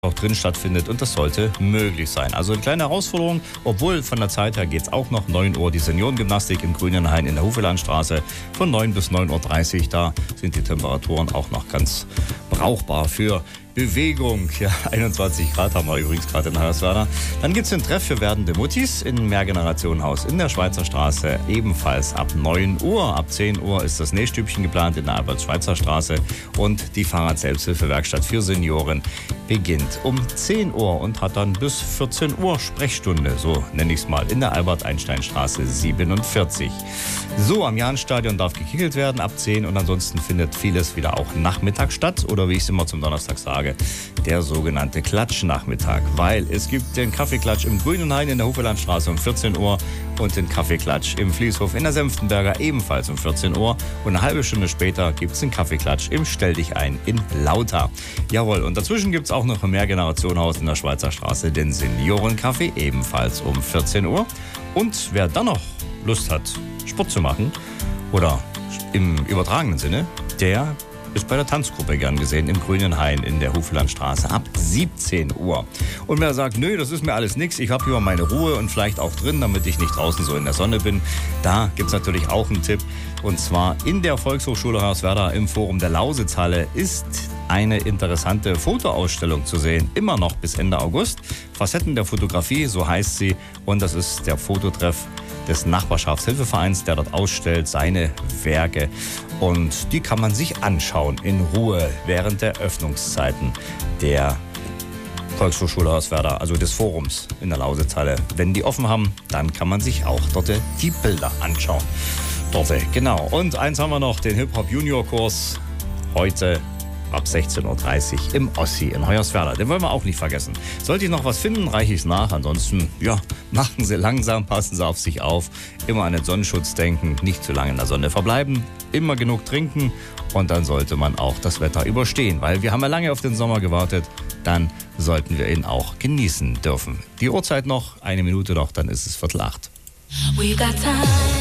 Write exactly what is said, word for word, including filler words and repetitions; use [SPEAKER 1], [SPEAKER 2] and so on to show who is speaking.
[SPEAKER 1] auch drin stattfindet und das sollte möglich sein. Also eine kleine Herausforderung, obwohl von der Zeit her geht es auch noch. neun Uhr die Seniorengymnastik im Grünenhain in der Hufelandstraße von neun bis neun Uhr dreißig. Da sind die Temperaturen auch noch ganz brauchbar für Bewegung. Ja, einundzwanzig Grad haben wir übrigens gerade in Hoyerswerda. Dann gibt es den Treff für werdende Muttis im Mehrgenerationenhaus in der Schweizer Straße, ebenfalls ab neun Uhr. Ab zehn Uhr ist das Nähstübchen geplant in der Albert-Schweitzer Straße und die Fahrrad-Selbsthilfewerkstatt für Senioren beginnt um zehn Uhr und hat dann bis vierzehn Uhr Sprechstunde, so nenne ich es mal, in der Albert-Einstein-Straße siebenundvierzig. So, am Jahnstadion darf gekickelt werden ab zehn und ansonsten findet vieles wieder auch nachmittags statt oder wie ich es immer zum Donnerstag sage, der sogenannte Klatschnachmittag, weil es gibt den Kaffeeklatsch im Grünenhain in der Hufelandstraße um vierzehn Uhr und den Kaffeeklatsch im Fließhof in der Senftenberger ebenfalls um vierzehn Uhr und eine halbe Stunde später gibt es den Kaffeeklatsch im Stelldichein in Lauter. Jawohl, und dazwischen gibt es auch noch ein Mehrgenerationenhaus in der Schweizer Straße, den Seniorencafé, ebenfalls um vierzehn Uhr. Und wer dann noch Lust hat, Sport zu machen oder im übertragenen Sinne, der ist bei der Tanzgruppe gern gesehen im Grünenhain in der Hufelandstraße ab siebzehn Uhr. Und wer sagt, nö, das ist mir alles nix, ich habe lieber meine Ruhe und vielleicht auch drin, damit ich nicht draußen so in der Sonne bin, da gibt es natürlich auch einen Tipp. Und zwar in der Volkshochschule Hoyerswerda im Forum der Lausitzhalle ist eine interessante Fotoausstellung zu sehen, immer noch bis Ende August. Facetten der Fotografie, so heißt sie, und das ist der Fototreff des Nachbarschaftshilfevereins, der dort ausstellt seine Werke. Und die kann man sich anschauen in Ruhe während der Öffnungszeiten der Volkshochschule Hoyerswerda, also des Forums in der Lausitzhalle. Wenn die offen haben, dann kann man sich auch dort die Bilder anschauen. Dort, genau. Und eins haben wir noch, den Hip-Hop-Junior-Kurs heute ab sechzehn Uhr dreißig im Ossi in Hoyerswerda. Den wollen wir auch nicht vergessen. Sollte ich noch was finden, reiche ich es nach. Ansonsten, ja, machen Sie langsam, passen Sie auf sich auf. Immer an den Sonnenschutz denken, nicht zu lange in der Sonne verbleiben, immer genug trinken und dann sollte man auch das Wetter überstehen. Weil wir haben ja lange auf den Sommer gewartet, dann sollten wir ihn auch genießen dürfen. Die Uhrzeit noch, eine Minute noch, dann ist es Viertel acht. We got time.